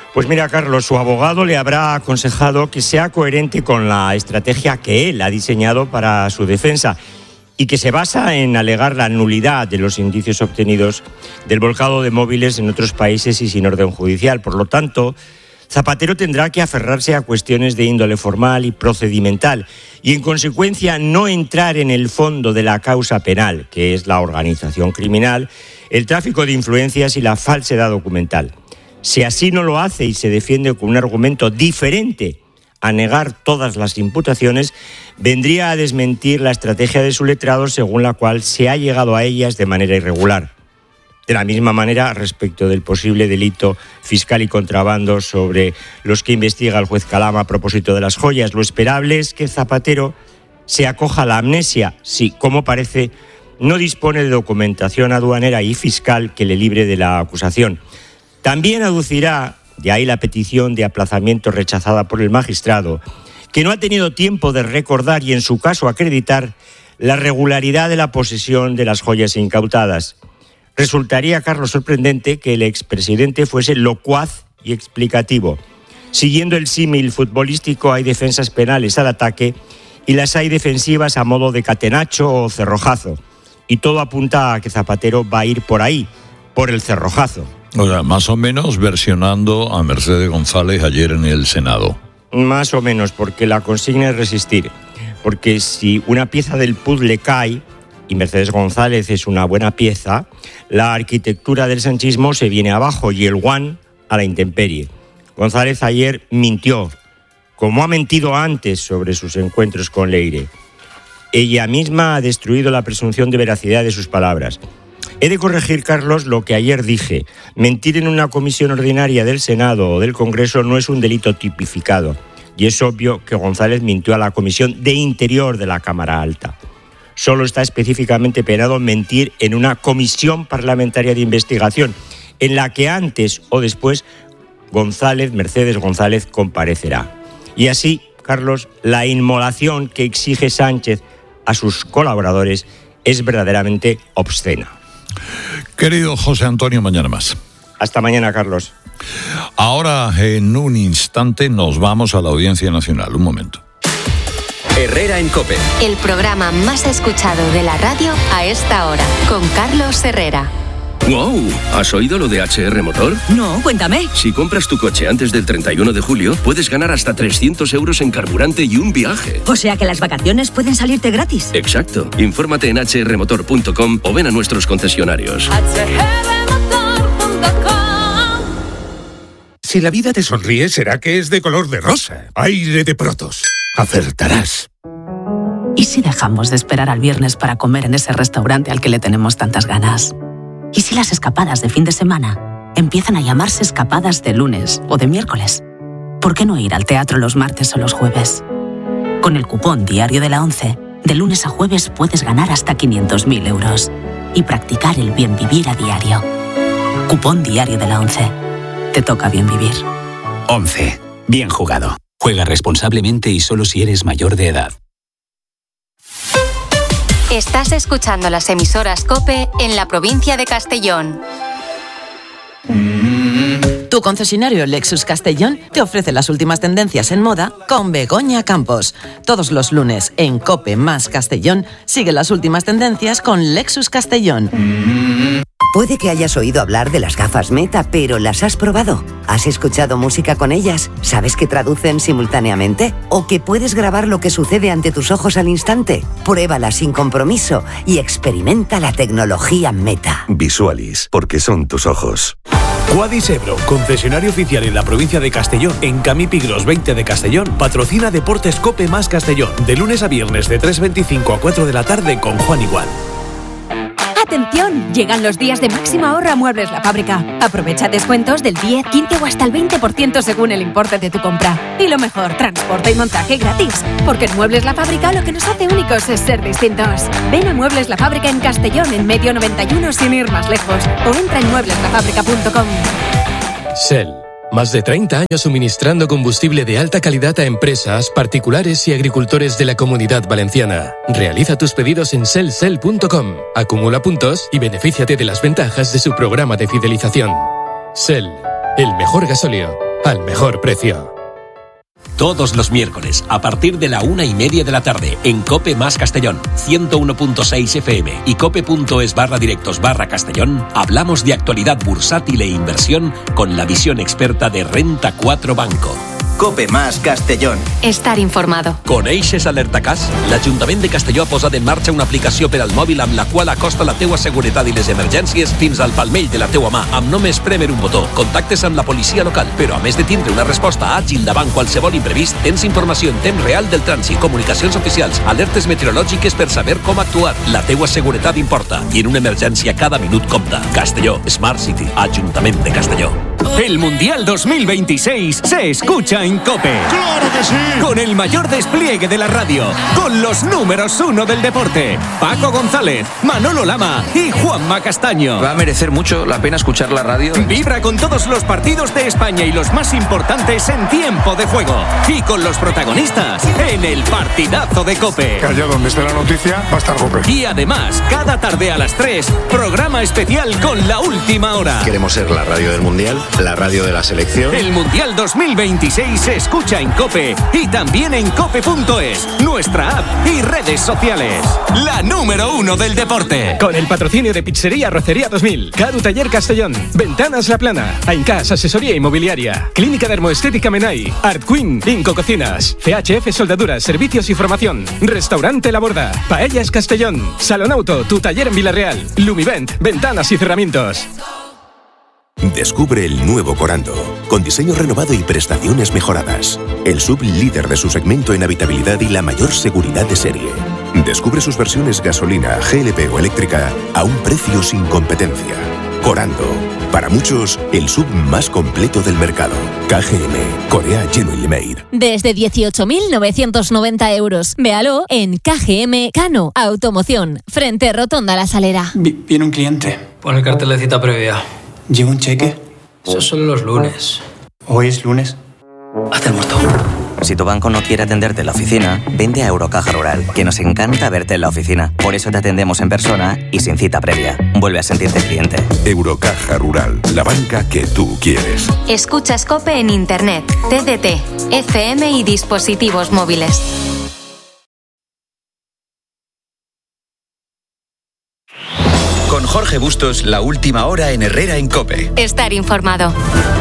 Pues mira, Carlos, su abogado le habrá aconsejado que sea coherente con la estrategia que él ha diseñado para su defensa y que se basa en alegar la nulidad de los indicios obtenidos del volcado de móviles en otros países y sin orden judicial. Por lo tanto, Zapatero tendrá que aferrarse a cuestiones de índole formal y procedimental y, en consecuencia, no entrar en el fondo de la causa penal, que es la organización criminal, el tráfico de influencias y la falsedad documental. Si así no lo hace y se defiende con un argumento diferente a negar todas las imputaciones, vendría a desmentir la estrategia de su letrado según la cual se ha llegado a ellas de manera irregular. De la misma manera, respecto del posible delito fiscal y contrabando sobre los que investiga el juez Calama a propósito de las joyas, lo esperable es que Zapatero se acoja a la amnesia, si, como parece, no dispone de documentación aduanera y fiscal que le libre de la acusación. También aducirá, de ahí la petición de aplazamiento rechazada por el magistrado, que no ha tenido tiempo de recordar y, en su caso, acreditar la regularidad de la posesión de las joyas incautadas. Resultaría, Carlos, sorprendente que el expresidente fuese locuaz y explicativo. Siguiendo el símil futbolístico, hay defensas penales al ataque y las hay defensivas a modo de catenacho o cerrojazo. Y todo apunta a que Zapatero va a ir por ahí, por el cerrojazo. O sea, más o menos versionando a Mercedes González ayer en el Senado. Más o menos, porque la consigna es resistir. Porque si una pieza del puzzle cae, y Mercedes González es una buena pieza, la arquitectura del sanchismo se viene abajo y el guan a la intemperie. González ayer mintió, como ha mentido antes sobre sus encuentros con Leire. Ella misma ha destruido la presunción de veracidad de sus palabras. He de corregir, Carlos, lo que ayer dije. Mentir en una comisión ordinaria del Senado o del Congreso no es un delito tipificado. Y es obvio que González mintió a la Comisión de Interior de la Cámara Alta. Solo está específicamente penado mentir en una comisión parlamentaria de investigación, en la que antes o después Mercedes González, comparecerá. Y así, Carlos, la inmolación que exige Sánchez a sus colaboradores es verdaderamente obscena. Querido José Antonio, mañana más. Hasta mañana, Carlos. Ahora, en un instante, nos vamos a la Audiencia Nacional. Un momento. Herrera en COPE. El programa más escuchado de la radio a esta hora, con Carlos Herrera. ¡Wow! ¿Has oído lo de HR Motor? No, cuéntame. Si compras tu coche antes del 31 de julio, puedes ganar hasta 300 euros en carburante y un viaje. O sea que las vacaciones pueden salirte gratis. Exacto. Infórmate en hrmotor.com o ven a nuestros concesionarios. Si la vida te sonríe, será que es de color de rosa. Aire de Protos. Acertarás. ¿Y si dejamos de esperar al viernes para comer en ese restaurante al que le tenemos tantas ganas? ¿Y si las escapadas de fin de semana empiezan a llamarse escapadas de lunes o de miércoles? ¿Por qué no ir al teatro los martes o los jueves? Con el cupón diario de la ONCE, de lunes a jueves puedes ganar hasta 500.000 euros y practicar el bien vivir a diario. Cupón diario de la ONCE. Te toca bien vivir. 11. Bien jugado. Juega responsablemente y solo si eres mayor de edad. Estás escuchando las emisoras COPE en la provincia de Castellón. Tu concesionario Lexus Castellón te ofrece las últimas tendencias en moda con Begoña Campos. Todos los lunes en COPE más Castellón sigue las últimas tendencias con Lexus Castellón. Puede que hayas oído hablar de las gafas Meta, pero ¿las has probado? ¿Has escuchado música con ellas? ¿Sabes que traducen simultáneamente? ¿O que puedes grabar lo que sucede ante tus ojos al instante? Pruébalas sin compromiso y experimenta la tecnología Meta. Visualis, porque son tus ojos. Quadis Ebro, concesionario oficial en la provincia de Castellón, en Camipigros 20 de Castellón, patrocina Deportes COPE más Castellón, de lunes a viernes de 3:25 a 4 de la tarde con Juan Igual. ¡Atención! Llegan los días de máxima ahorro a Muebles La Fábrica. Aprovecha descuentos del 10, 15 o hasta el 20% según el importe de tu compra. Y lo mejor, transporte y montaje gratis. Porque en Muebles La Fábrica lo que nos hace únicos es ser distintos. Ven a Muebles La Fábrica en Castellón, en Medio 91, sin ir más lejos. O entra en muebleslafábrica.com. Shell. Más de 30 años suministrando combustible de alta calidad a empresas, particulares y agricultores de la Comunidad Valenciana. Realiza tus pedidos en shell.com, acumula puntos y benefíciate de las ventajas de su programa de fidelización. Shell, el mejor gasóleo. al mejor precio. Todos los miércoles, a partir de la 1:30 de la tarde, en COPE más Castellón, 101.6 FM y cope.es/directos/Castellón, hablamos de actualidad bursátil e inversión con la visión experta de Renta 4 Banco. COPE más Castellón. Estar informado. Coneixes Alertacàs? L'Ajuntament de Castelló ha posat en marxa una aplicació per al mòbil amb la qual acosta la teua seguretat i les emergències fins al palmell de la teua mà, amb només prémer un botó. Contactes amb la policia local, però a més de tindre una resposta àgil davant qualsevol imprevist, tens informació en temps real del trànsit, comunicacions oficials, alertes meteorològiques per saber com actuar. La teua seguretat importa i en una emergència cada minut compta. Castelló, Smart City, Ajuntament de Castelló. El Mundial 2026 se escucha en COPE. ¡Claro que sí! Con el mayor despliegue de la radio, con los números 1 del deporte, Paco González, Manolo Lama y Juanma Castaño. Va a merecer mucho la pena escuchar la radio. Vibra con todos los partidos de España y los más importantes en tiempo de juego. Y con los protagonistas en el partidazo de COPE. Que allá donde esté la noticia va a estar COPE. Y además, cada tarde a las 3, programa especial con La Última Hora. Queremos ser la radio del Mundial, la radio de la selección. El Mundial 2026 se escucha en COPE y también en cope.es, nuestra app y redes sociales. La número 1 del deporte. Con el patrocinio de Pizzería Rocería 2000, Cadu Taller Castellón, Ventanas La Plana, Aincas Asesoría Inmobiliaria, Clínica Dermoestética Menai, Art Queen, Inco Cocinas, CHF Soldaduras, Servicios y Formación, Restaurante La Borda, Paellas Castellón, Salón Auto, tu taller en Villarreal, Lumivent, Ventanas y Cerramientos. Descubre el nuevo Corando, con diseño renovado y prestaciones mejoradas. El sub líder de su segmento en habitabilidad y la mayor seguridad de serie. Descubre sus versiones gasolina, GLP o eléctrica a un precio sin competencia. Corando, para muchos, el sub más completo del mercado. KGM, Korea Genuine Made. Desde 18.990 euros. Véalo en KGM Cano Automoción, frente Rotonda La Salera. Viene un cliente. Pon el cartel de cita previa. ¿Lleva un cheque? Esos son los lunes. ¿Hoy es lunes? Hazte el muerto. Si tu banco no quiere atenderte en la oficina, vente a Eurocaja Rural, que nos encanta verte en la oficina. Por eso te atendemos en persona y sin cita previa. Vuelve a sentirte cliente. Eurocaja Rural, la banca que tú quieres. Escucha COPE en Internet, TDT, FM y dispositivos móviles. Con Jorge Bustos, La Última Hora en Herrera en COPE. Estar informado.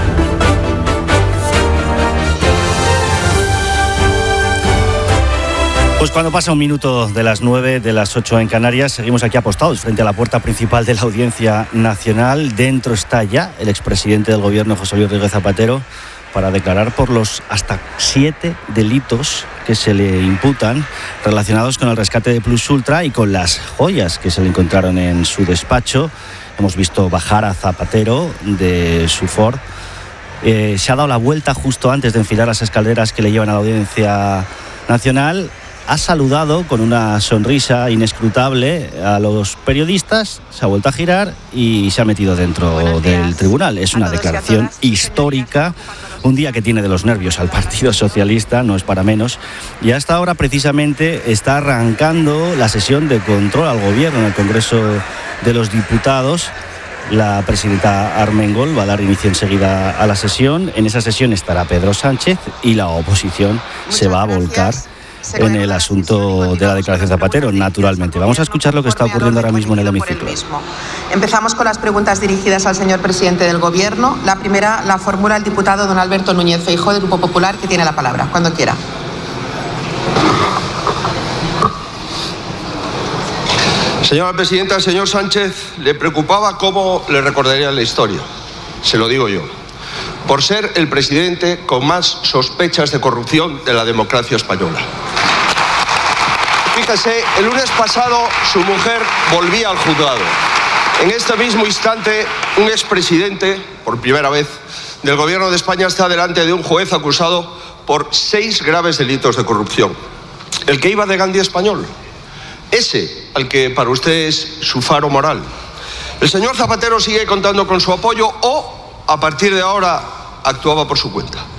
Pues cuando pasa un minuto de las 9, de las 8 en Canarias, seguimos aquí apostados frente a la puerta principal de la Audiencia Nacional. Dentro está ya el expresidente del Gobierno, José Luis Rodríguez Zapatero, para declarar por los hasta 7 delitos que se le imputan relacionados con el rescate de Plus Ultra y con las joyas que se le encontraron en su despacho. Hemos visto bajar a Zapatero de su Ford. Se ha dado la vuelta justo antes de enfilar las escaleras que le llevan a la Audiencia Nacional. Ha saludado con una sonrisa inescrutable a los periodistas, se ha vuelto a girar y se ha metido dentro del tribunal. Es una declaración histórica, un día que tiene de los nervios al Partido Socialista, no es para menos, y hasta ahora precisamente está arrancando la sesión de control al gobierno en el Congreso de los Diputados. La presidenta Armengol va a dar inicio enseguida a la sesión. En esa sesión estará Pedro Sánchez y la oposición se va a volcar en el asunto de la declaración Zapatero, naturalmente. Vamos a escuchar lo que está ocurriendo ahora mismo en el hemiciclo. Empezamos con las preguntas dirigidas al señor presidente del Gobierno. La primera la formula el diputado don Alberto Núñez Feijóo, del Grupo Popular, que tiene la palabra. Cuando quiera. Señora presidenta, al señor Sánchez le preocupaba cómo le recordaría la historia. Se lo digo yo. Por ser el presidente con más sospechas de corrupción de la democracia española. Fíjese, el lunes pasado su mujer volvía al juzgado. En este mismo instante, un expresidente, por primera vez, del Gobierno de España está delante de un juez acusado por 6 graves delitos de corrupción. El que iba de Gandhi español. Ese al que para usted es su faro moral. El señor Zapatero sigue contando con su apoyo o, a partir de ahora, actuaba por su cuenta.